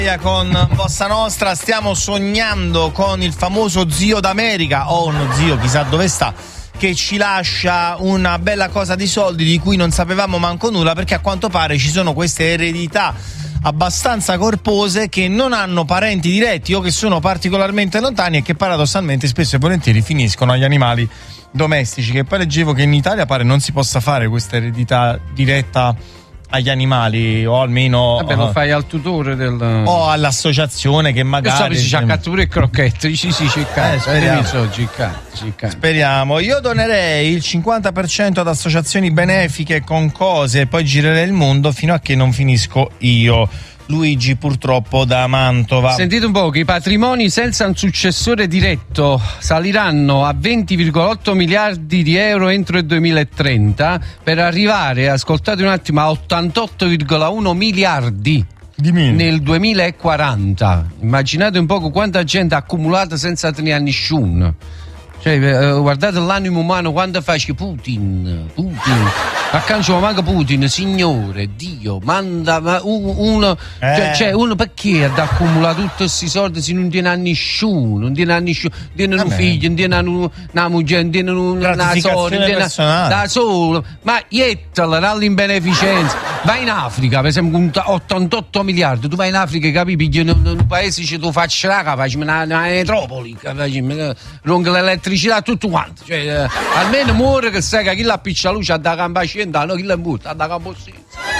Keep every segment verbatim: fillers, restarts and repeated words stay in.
Con Bossa Nostra stiamo sognando con il famoso zio d'America o uno zio chissà dove sta che ci lascia una bella cosa di soldi di cui non sapevamo manco nulla, perché a quanto pare ci sono queste eredità abbastanza corpose che non hanno parenti diretti o che sono particolarmente lontani e che paradossalmente spesso e volentieri finiscono agli animali domestici. Che poi leggevo che in Italia pare non si possa fare questa eredità diretta agli animali, o almeno vabbè, lo fai al tutore del o all'associazione che magari si c'ha catture e crocchette, sì sì ci eh, speriamo. speriamo Io donerei il cinquanta per cento ad associazioni benefiche con cose e poi girerei il mondo fino a che non finisco io. Luigi, purtroppo, da Mantova. Sentite un po' che i patrimoni senza un successore diretto saliranno a venti virgola otto miliardi di euro entro il duemilatrenta per arrivare, ascoltate un attimo, a ottantotto virgola uno miliardi nel duemilaquaranta. Immaginate un po' quanta gente accumulata senza tenere a nessuno. Cioè, eh, guardate l'animo umano quando face Putin, Putin, accanto manca Putin, signore, Dio, manda ma uno, uno eh. cioè, cioè uno perché ha accumulato tutti questi soldi se non tiene a nessuno, non tiene a nessuno, non tiene un figlio, non tiene una moglie, non tiene una sorella, da solo, ma iettala in beneficenza, vai in Africa, per esempio con ottantotto miliardi, tu vai in Africa, capisci, in un paese ci tu faccio la capace, una metropoli, ronca l'elettricità tutto quanto, cioè eh, almeno muore che sai che chi la piccia luce da campacenda, no, chi la butta da campossizza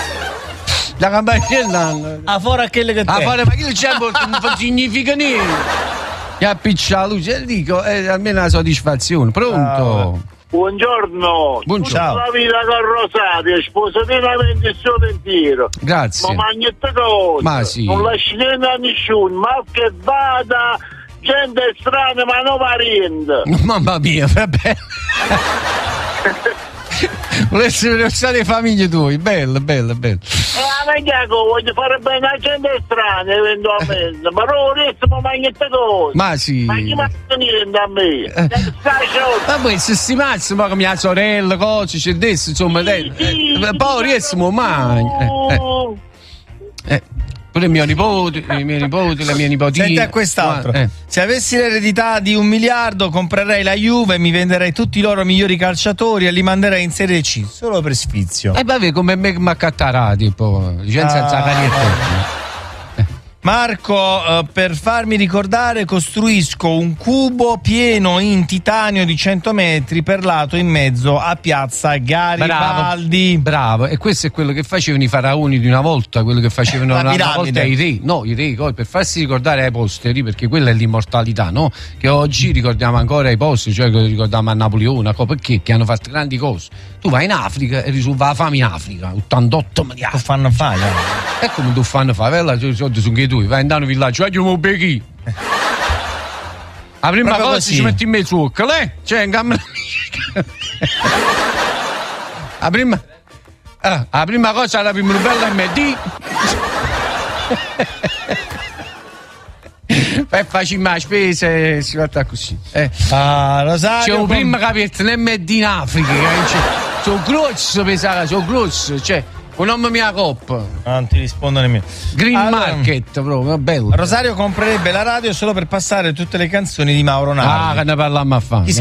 da campacenda a fuori a quelle che te a fuori, ma chi c'è non significa niente, chi appiccia la luce, dico, è almeno una soddisfazione. Pronto? Oh. Buongiorno, buongiorno. Tutta la vita con Rosario, sposo pienamente il suo pensiero. Grazie. Ma magnette cose, ma sì, non lasci niente a nessuno, ma che vada gente strana ma non parente. Mamma mia, vabbè. Volessi vedere le famiglie tue, bello, bello, bello. Eh, ma che voglio fare bene a gente strana eventualmente, ma non riesco a magnette cose. Ma sì. Ma chi manca niente a me? Eh. Ma poi se si mazza, ma come mia sorella, cose, c'è adesso, insomma, sì, lei, sì, eh, poi riesco a mangiare. Eh, eh. eh. Pure i miei nipoti, i miei nipoti, le mie nipotine. Senti a quest'altro. Eh. Se avessi l'eredità di un miliardo, comprerei la Juve, mi venderei tutti i loro migliori calciatori e li manderei in Serie C, solo per sfizio. E eh, vabbè, come me Macattarà, tipo, gente senza ah, carriera. Marco, eh, per farmi ricordare costruisco un cubo pieno in titanio di cento metri per lato in mezzo a piazza Garibaldi. Bravo, bravo. E questo è quello che facevano i faraoni di una volta, quello che facevano una, una volta i re. No, i re, poi per farsi ricordare ai posteri, perché quella è l'immortalità, no? Che oggi ricordiamo ancora ai posteri, cioè che ricordiamo a Napoleone, perché? Che hanno fatto grandi cose. Tu vai in Africa e risolva la fame in Africa, ottantotto miliardi. Che fanno fare? E come tu fanno fare? Bella, soldi che tu vai in un villaggio, vai a Beghi. La prima proprio cosa così. Ci metti in mezzo, lei? Cioè, in camera. La prima. Ah, la prima cosa la prima bella M D. Poi facciamo la spesa e si fa così. Eh. Ah, Rosario. C'è un primo capitolo in M D in Africa. Sono grossi, pensare, sono grossi, cioè. Un nome mia coppa. Non ti rispondo nemmeno. Green allora, Market, proprio, bello. Rosario comprerebbe la radio solo per passare tutte le canzoni di Mauro Nardi. Ah, che ne parliamo a fare.